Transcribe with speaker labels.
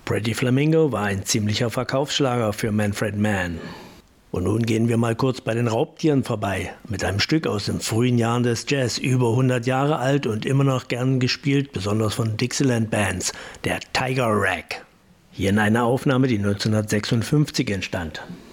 Speaker 1: Pretty Flamingo war ein ziemlicher Verkaufsschlager für Manfred Mann. Und nun gehen wir mal kurz bei den Raubtieren vorbei, mit einem Stück aus den frühen Jahren des Jazz, über 100 Jahre alt und immer noch gern gespielt, besonders von Dixieland Bands, der Tiger Rag. Hier in einer Aufnahme, die 1956 entstand.